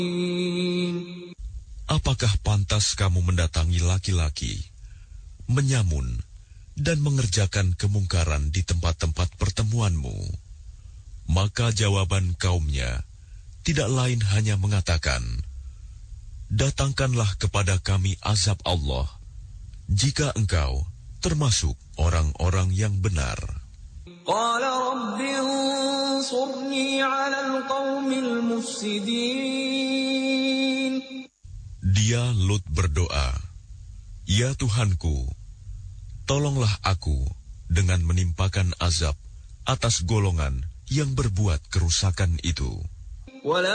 Apakah pantas kamu mendatangi laki-laki, menyamun, dan mengerjakan kemungkaran di tempat-tempat pertemuanmu? Maka jawaban kaumnya tidak lain hanya mengatakan, datangkanlah kepada kami azab Allah, jika engkau termasuk orang-orang yang benar. قال رب انصرني على القوم المفسدين. Dia Lut berdoa, ya Tuhanku, tolonglah aku dengan menimpakan azab atas golongan yang berbuat kerusakan itu.